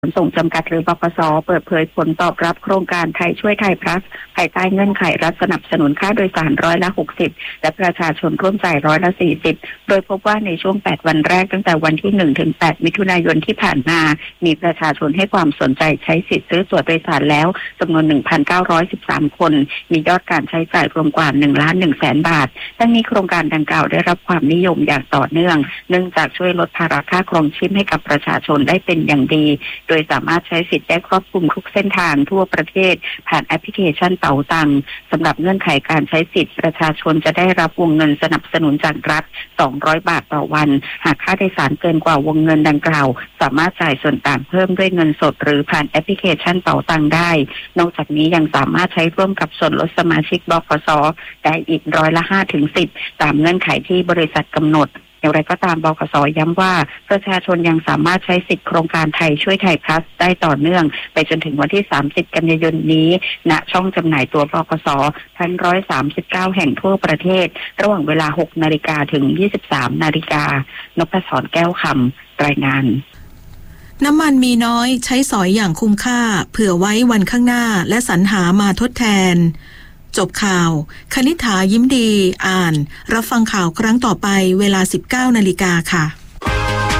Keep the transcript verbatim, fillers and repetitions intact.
ขนส่งจำกัดหรือบกส.เปิดเผยผลตอบรับโครงการไทยช่วยไทยพลัสภายใต้เงื่อนไขรัฐสนับสนุนค่าโดยสารร้อยละหกสิบและประชาชนร่วมจ่ายร้อยละสี่สิบโดยพบว่าในช่วงแปดวันแรกตั้งแต่วันที่หนึ่งถึงแปดมิถุนายนที่ผ่านมามีประชาชนให้ความสนใจใช้สิทธิ์ซื้อตั๋วโดยสารแล้วจำนวน หนึ่งพันเก้าร้อยสิบสาม คนมียอดการใช้จ่ายรวมกว่าหนึ่งล้านหนึ่งแสนบาททั้งนี้โครงการดังกล่าวได้รับความนิยมอย่างต่อเนื่องเนื่องจากช่วยลดภาระค่าครองชีพให้กับประชาชนได้เป็นอย่างดีโดยสามารถใช้สิทธิ์ได้ครอบคลุมทุกเส้นทางทั่วประเทศผ่านแอปพลิเคชันเป๋าตังค์สำหรับเงื่อนไขการใช้สิทธิ์ประชาชนจะได้รับวงเงินสนับสนุนจากรัฐสองร้อยบาทต่อวันหากค่าโดยสารเกินกว่าวงเงินดังกล่าวสามารถจ่ายส่วนต่างเพิ่มด้วยเงินสดหรือผ่านแอปพลิเคชันเป๋าตังค์ได้นอกจากนี้ยังสามารถใช้ร่วมกับส่วนลดสมาชิกบกส.ได้อีกร้อยละห้าถึงสิบตามเงื่อนไขที่บริษัทกำหนดอย่างไรก็ตามบกส.ย้ำว่าประชาชนยังสามารถใช้สิทธิโครงการไทยช่วยไทยพลัสได้ต่อเนื่องไปจนถึงวันที่สามสิบกันยายนนี้ณช่องจำหน่ายตัวบกส.ทั้งหนึ่งร้อยสามสิบเก้าแห่งทั่วประเทศระหว่างเวลา หกนาฬิกาถึง ยี่สิบสามนาฬิกานพศรแก้วคำรายงานน้ำมันมีน้อยใช้สอยอย่างคุ้มค่าเผื่อไว้วันข้างหน้าและสรรหามาทดแทนจบข่าวคณิษฐายิ้มดีอ่านรับฟังข่าวครั้งต่อไปเวลา สิบเก้านาฬิกาค่ะ